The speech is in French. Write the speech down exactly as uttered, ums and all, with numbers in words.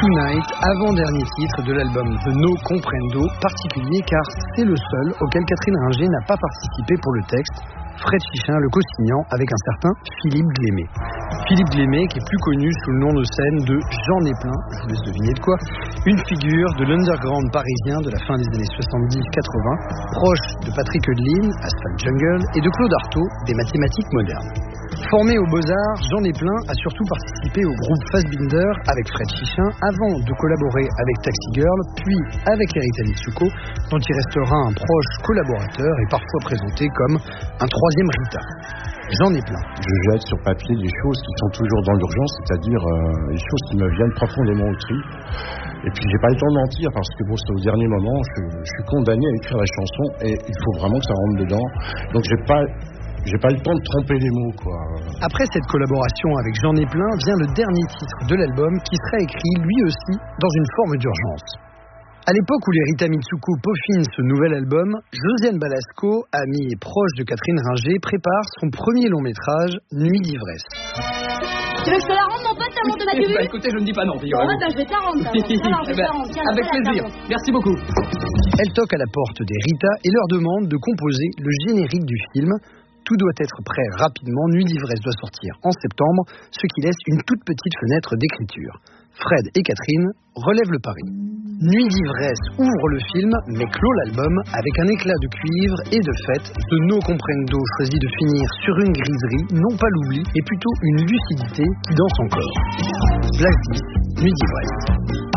Tonight, avant-dernier titre de l'album The No Comprendo, particulier car c'est le seul auquel Catherine Ringer n'a pas participé pour le texte, Fred Chichin le co-signant avec un certain Philippe Glémé. Philippe Glémé qui est plus connu sous le nom de scène de J'en ai plein, je vous laisse deviner de quoi, une figure de l'underground parisien de la fin des années soixante-dix quatre-vingts, proche de Patrick Heudeline, Asphalt Jungle, et de Claude Artaud, des mathématiques modernes. Formé aux Beaux-Arts, J'en ai plein a surtout participé au groupe Fassbinder avec Fred Chichin avant de collaborer avec Taxi Girl, puis avec Erita Mitsuko, dont il restera un proche collaborateur et parfois présenté comme un troisième Rita. J'en ai plein. Je jette sur papier des choses qui sont toujours dans l'urgence, c'est-à-dire euh, des choses qui me viennent profondément au tri. Et puis j'ai pas le temps de mentir parce que bon, c'est au dernier moment, je, je suis condamné à écrire la chanson et il faut vraiment que ça rentre dedans. Donc j'ai pas J'ai pas le temps de tromper les mots, quoi. Après cette collaboration avec J'en ai plein, vient le dernier titre de l'album qui sera écrit lui aussi dans une forme d'urgence. À l'époque où les Rita Mitsuko peaufinent ce nouvel album, Josiane Balasco, amie et proche de Catherine Ringer, prépare son premier long métrage, Nuit d'ivresse. Tu veux que je te la rende, mon pote, ta montre de ma Bah écoutez, je ne dis pas non, Bon, ouais, bah je vais te la rendre, ta montre. Alors, je vais te la rendre. Tiens, Avec voilà, plaisir. ta montre. Merci beaucoup. Elle toque à la porte des Rita et leur demande de composer le générique du film. Tout doit être prêt rapidement, Nuit d'ivresse doit sortir en septembre, ce qui laisse une toute petite fenêtre d'écriture. Fred et Catherine relèvent le pari. Nuit d'ivresse ouvre le film, mais clôt l'album avec un éclat de cuivre et de fait, The No Comprendo choisit de finir sur une griserie, non pas l'oubli, mais plutôt une lucidité qui danse encore. Place dix, Nuit d'ivresse.